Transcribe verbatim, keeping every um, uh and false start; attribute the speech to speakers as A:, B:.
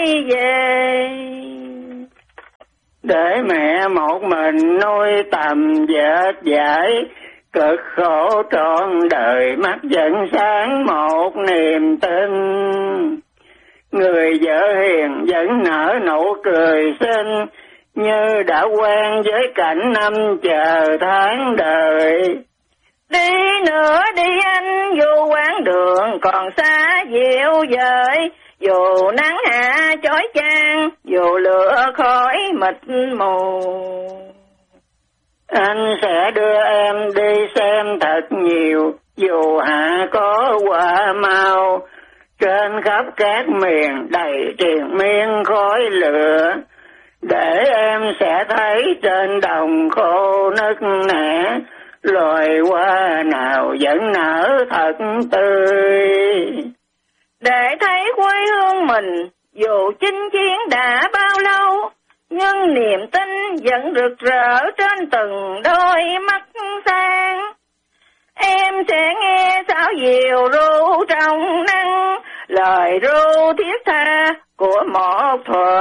A: về.
B: Để mẹ một mình nuôi tầm vết dãi, cực khổ trọn đời mắt vẫn sáng một niềm tin. Người vợ hiền vẫn nở nụ cười xinh, như đã quen với cảnh năm chờ tháng đời.
A: Đi nữa đi anh, dù quãng đường còn xa dịu dời, dù nắng hạ chói chang, dù lửa khói mịt mù.
B: Anh sẽ đưa em đi xem thật nhiều, dù hạ có quả mau. Trên khắp các miền đầy triền miên khói lửa, để em sẽ thấy trên đồng khô nức nẻ, loài hoa nào vẫn nở thật tươi.
A: Để thấy quê hương mình, dù chinh chiến đã bao lâu, nhưng niềm tin vẫn rực rỡ trên từng đôi mắt sáng. Em sẽ nghe sáo diều ru trong nắng, lời ru thiết tha của một thuở